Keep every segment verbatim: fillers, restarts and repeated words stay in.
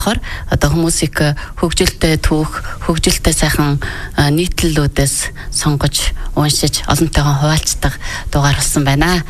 одоо хүмүүсийг хөгжилтэй түүх, хөгжилтэй сайхан нийтлэлүүдээс сонгож, уншиж, олонтойгоо хуваалцдаг дугаар болсон байна.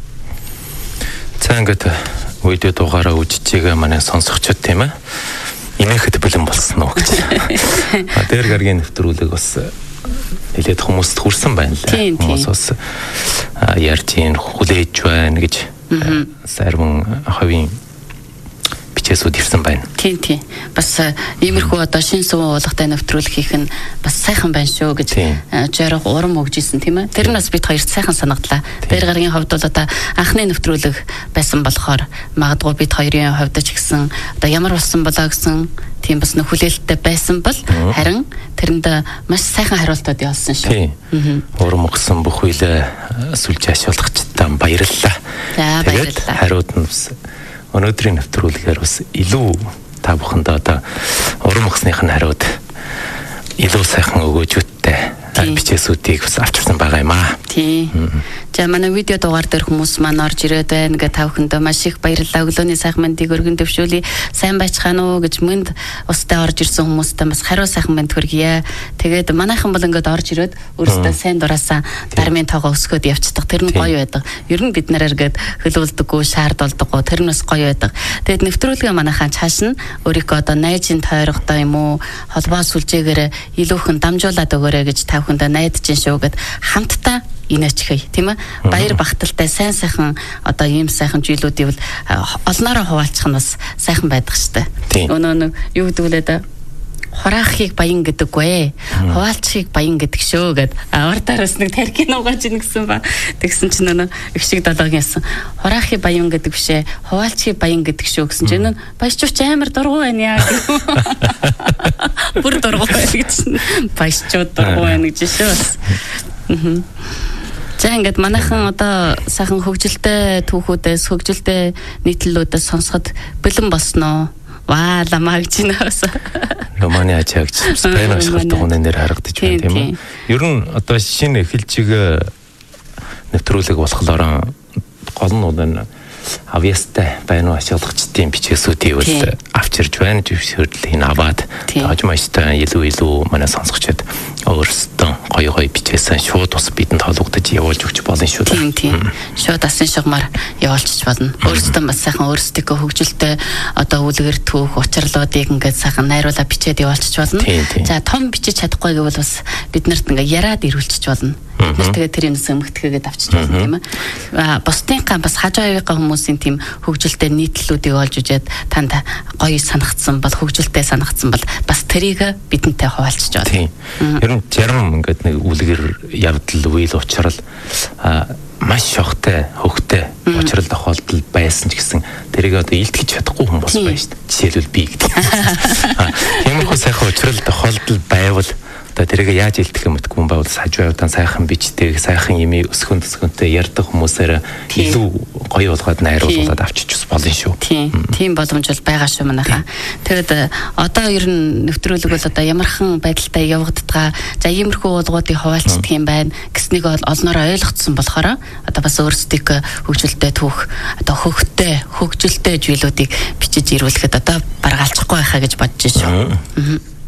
За ингээд видео дугаараа үжижээгээ манай сонсогчид тийм ээ. Инээхэд бэлэн болсон уу гэж. А дээр гаргийн нэвтрүүлэг бас нэлээд хүмүүст хүрсэн байна л. Хүмүүс бас ярьж ийн хүлээж байна гэж сарван хавийн бичээсүүд ирсэн байна. Тийм тийм. Бас иймэрхүү одоо шин сувын уулгатай нэвтрүүлэг хийх нь бас сайхан байна шүү гэж жаргал урам өгжсэн тийм ээ. Тэр нь бас бид хоёрт сайхан санагдлаа. Дээр гаргийн хувьд бол одоо анхны нэвтрүүлэг байсан болохоор магадгүй бид хоёрын хувьд ч гэсэн одоо ямар болсон болоо гэсэн тийм бас нөхөлөлттэй байсан бол харин тэрэнд маш сайхан хариултууд явуулсан шүү. Урам өгсөн бүх үелээ сүлж ашиглахчдаа баярлалаа. За баярлалаа. Хариуд нь бас өнөөдрийн нэвтрүүлгээр бас илүү та бүхэнд одоо урам өгснийх нь хариуд илүү сайхан өгөөжүүдтэй бичээсүүдийг бас авчирсан байгаа юм аа. Тийм. За манай видео дугаар дээр хүмүүс маань орж ирээд байна. Ингээ та бүхэндээ маш их баярлалаа. Өглөөний сайхан мэндийг өргөн төвшүүлье. Сайн байцгаана уу гэж мэнд устай орж ирсэн хүмүүстээ бас хариу сайхан мэнд хүргье. Тэгээд манайхан бол ингээд орж ирээд өөрсдөө сайн дураасаа дармын тоогоо өсгөөд явцдаг. Тэр нь гоё байдаг. Ер нь бид нараар ингээд хөлөвлөдөггүй, шаардолдоггүй. Тэр нь бас гоё байдаг. Тэгээд нэвтрүүлгээ манайхан цааш нь өөрийнхөө одоо найзын тойрогтой юм уу, холбоо сүлжээгээр илүүхэн дамжуулаад өгөөрэй гэж та бүхэндээ найдаж шүү гэд хамтдаа инээчхэй тийм ээ. Баяр багталтай сайн сайхан одоо ийм сайхан зүйлүүдийг бол олноороо хуваалцах нь бас сайхан байдаг штэ. Өнөө нэг юу гэдэг вэ да? Хураахыг баян гэдэггүй. Хуваалцахыг баян гэдэг шүү гэд авартаараас нэг таркин угааж ийн гэсэн ба. Тэгсэн чинь нөө их шиг далаагийн ясан. Хураахыг баян гэдэг бишээ. Хуваалцахыг баян гэдэг шүү гэсэн чинь нөө баячууч амар дургу байна яа. Бүр дургу байна гэж. Баячууд дургу байна гэж шүү бас. Мм. За ингээд манайхан одоо сайхан хөгжилтэй түүхүүдээс хөгжилтэй нийтлэлүүдээс сонсоход бэлэн болсноо. Ваа ламаа гэж нөөс. Романы ачаагч байна ашиглалттай хүн нэр харагдаж байна тийм ээ. Ер нь одоо шинэ эхэлжиг нэвтрүүлэг болохоор гол нь бол авьяастай байна уу ашиглагчдын бичээсүүдийг бол авчирж байна зөвшөөрлийг аваад тааж мааштай илүү илүү манай сонсогчид өөрсдөө гоё гоё бичээсэн шууд бас бидэнд холбогдож явуулж өгч болно шүү дээ. Тийм тийм. Шууд асан шугамар явуулчих болно. Өөрсдөө бас сайхан өөрсдөө хөгжилтэй одоо үлгэр түүх учрлуудыг ингээд сайхан найруулаад бичээд явуулчих болно. За том бичиж чадахгүй гэвэл бас бид нарт ингээд яраад ирүүлчих болно. Бид тэгээ тэрийг сөмгтгээгээд авчиж байна тийм ээ. Бусдынхаа бас хажуугийнхаа хүмүүсийн тийм хөгжилтэй нийтлэлүүдийг олж үжээд танд гоё санагдсан бол хөгжилтэй санагдсан бол бас тэрийг бидэнтэй хуваалцж байна. Ер нь зарим ингээд нэг үлгэр явдал үйл учрал маш шогтой хөвгтэй учрал тохиолдол байсан ч гэсэн тэрийг одоо илтгэж чадахгүй хүмүүс байна шүү дээ. Жишээлбэл би гэдэг. Тиймэрхүү сайхан учрал тохиолдол байвал одоо тэрийг яаж илтгэх юм гэдэггүй юм байвал хажууудаа сайхан бичдэг, сайхан имийг өсгөн төсгөнтэй ярьдаг хүмүүсээр илүү гоё болгоод найруулуулад авчиж болно шүү. Тийм. Тийм боломж бол байгаа шүү манайхаа. Тэгэд одоо ер нь нэвтрүүлэг бол одоо ямархан байдалтай явагддаг. За иймэрхүү уулгуудыг хуваалцдаг юм байна. Гэснийг бол олноороо ойлгоцсон болохоор одоо бас өөрсдөө хөгжилтэй түүх, одоо хөгтэй, хөгжилтэй зүйлүүдийг бичиж ирүүлэхэд одоо баргаалчихгүй байхаа гэж бодож шүү.